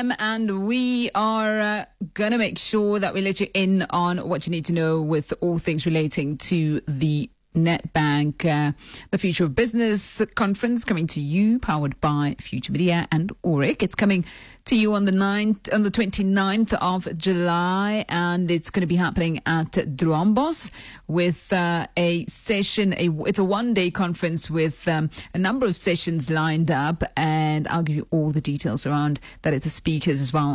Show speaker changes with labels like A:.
A: a.m. and we are going to make sure that we let you in on what you need to know with all things relating to the Nedbank, the Future of Business conference coming to you, powered by Future Media and Auric. It's coming to you on the 29th of July, and it's going to be happening at Drombos with a session. It's a one-day conference with a number of sessions lined up, and I'll give you all the details around that. It's the speakers as well